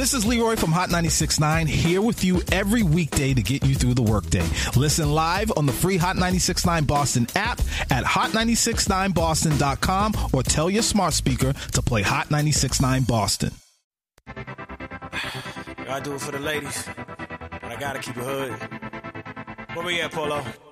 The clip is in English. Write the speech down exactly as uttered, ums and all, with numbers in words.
This is Leroy from Hot ninety-six point nine, here with you every weekday to get you through the workday. Listen live on the free Hot ninety-six point nine Boston app at hot nine six nine boston dot com or tell your smart speaker to play Hot ninety-six point nine Boston. I do it for the ladies, but I gotta keep it hood. Where we at, Polo?